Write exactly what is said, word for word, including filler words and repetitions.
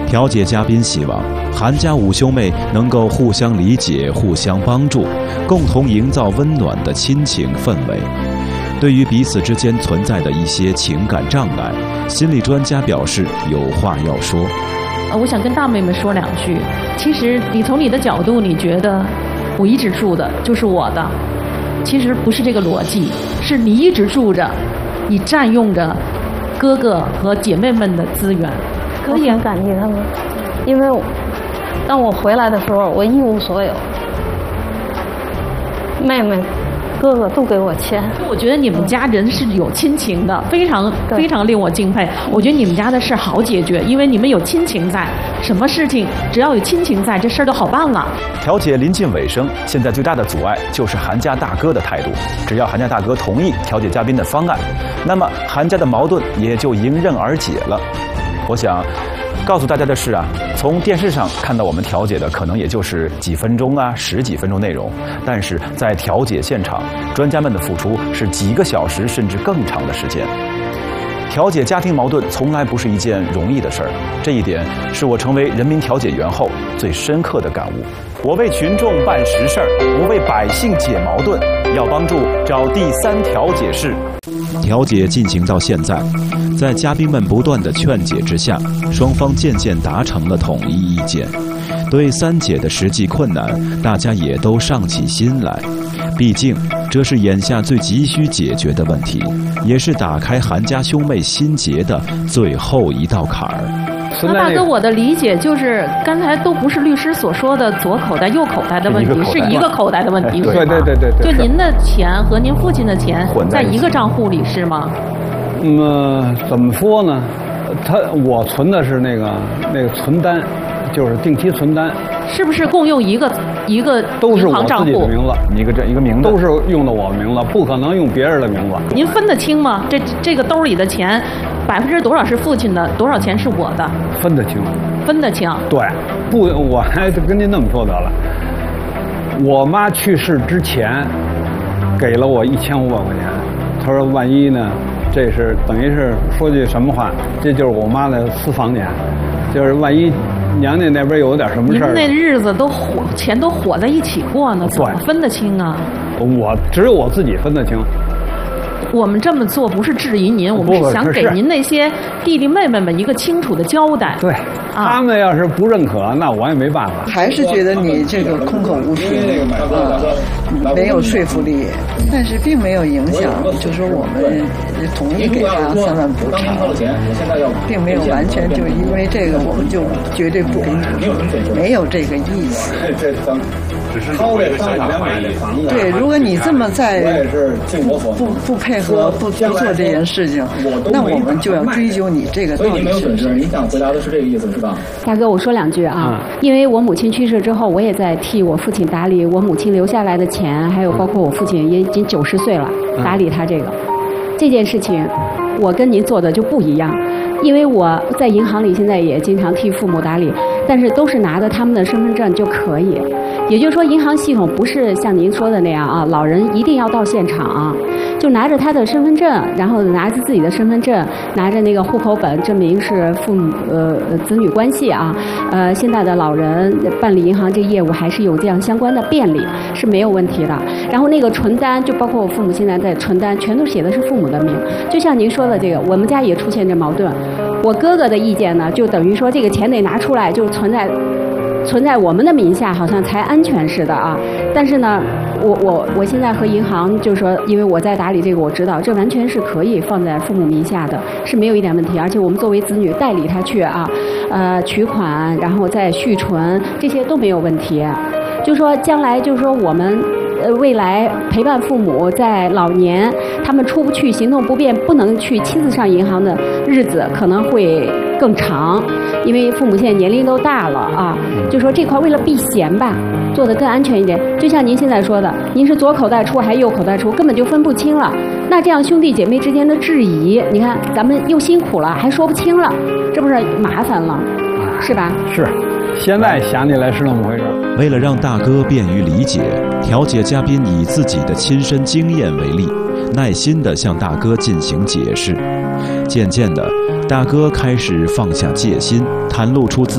调解嘉宾希望韩家五兄妹能够互相理解、互相帮助，共同营造温暖的亲情氛围。对于彼此之间存在的一些情感障碍，心理专家表示有话要说。 我想跟大妹妹说两句。其实你从你的角度，你觉得我一直住的就是我的，其实不是这个逻辑，是你一直住着，你占用着哥哥和姐妹们的资源。 我很感激他们，因为当我回来的时候，我一无所有，妹妹哥哥都给我钱。 我觉得你们家人是有亲情的，非常非常令我敬佩。我觉得你们家的事好解决，因为你们有亲情在，什么事情只要有亲情在，这事儿都好办了。 调解临近尾声，现在最大的阻碍就是韩家大哥的态度。只要韩家大哥同意调解嘉宾的方案，那么韩家的矛盾也就迎刃而解了。我想告诉大家的是啊，从电视上看到我们调解的可能也就是几分钟啊、十几分钟内容，但是在调解现场，专家们的付出是几个小时甚至更长的时间。调解家庭矛盾从来不是一件容易的事儿，这一点是我成为人民调解员后最深刻的感悟。我为群众办实事儿，我为百姓解矛盾，要帮助找第三调解室。 调解进行到现在，在嘉宾们不断的劝解之下，双方渐渐达成了统一意见。对三姐的实际困难，大家也都上起心来。毕竟，这是眼下最急需解决的问题，也是打开韩家兄妹心结的最后一道坎儿。 那大哥，我的理解就是，刚才都不是律师所说的左口袋、右口袋的问题，是一个口袋的问题， 对对对对对。 就您的钱和您父亲的钱在一个账户里是吗？ 嗯，怎么说呢？他我存的是那个那个存单，就是定期存单。 是不是共用一个一个都是我自己的名字， 一个这一个名字都是用的我名字，不可能用别人的名字。 您分得清吗？这这个兜里的钱，百分之多少是父亲的，多少钱是我的？ 分得清， 分得清。 对，不，我还跟您那么说得了。我妈去世之前，给了我一千五百块钱，她说万一呢，这是等于是说句什么话，这就是我妈的私房钱，就是万一娘家那边有点什么事儿， 您那日子都火，钱都火在一起过呢，怎么分得清啊？ 我只有我自己分得清。 我们这么做不是质疑您，我们是想给您那些弟弟妹妹们一个清楚的交代。 对，啊、他们要是不认可，那我也没办法。 还是觉得你这个空口无凭，呃，没有说服力，但是并没有影响，就说我们同意给他三万补偿，并没有完全就因为这个我们就绝对不给你，没有这个意思。 只是超越上两百的房子。 对，如果你这么在不不不配合不不做这件事情，那我们就要追究你这个到底是不是。 你想回答的是这个意思是吧？ 大哥，我说两句啊，因为我母亲去世之后，我也在替我父亲打理我母亲留下来的钱，还有包括我父亲也已经九十岁了，打理他这个这件事情，我跟您做的就不一样。因为我在银行里现在也经常替父母打理，但是都是拿着他们的身份证就可以。也就是说，银行系统不是像您说的那样啊，老人一定要到现场啊，就拿着他的身份证，然后拿着自己的身份证，拿着那个户口本，证明是父母呃子女关系啊。呃，现在的老人办理银行这业务还是有这样相关的便利，是没有问题的。然后那个存单，就包括我父母现在在存单，全都写的是父母的名。就像您说的这个，我们家也出现这矛盾。我哥哥的意见呢，就等于说这个钱得拿出来，就存在存在我们的名下，好像才安全似的啊。但是呢，我我我现在和银行就是说，因为我在打理这个，我知道这完全是可以放在父母名下的，是没有一点问题。而且我们作为子女代理他去啊，呃取款，然后再续存，这些都没有问题。就说将来就是说我们。呃，未来陪伴父母在老年，他们出不去、行动不便、不能去亲自上银行的日子可能会更长，因为父母现在年龄都大了啊。就说这块为了避嫌吧，做得更安全一点。就像您现在说的，您是左口袋出还是右口袋出，根本就分不清了。那这样兄弟姐妹之间的质疑，你看咱们又辛苦了，还说不清了，这不是麻烦了，是吧？ 是。现在想起来是那么回事。 为了让大哥便于理解，调解嘉宾以自己的亲身经验为例，耐心地向大哥进行解释。渐渐的，大哥开始放下戒心，袒露出自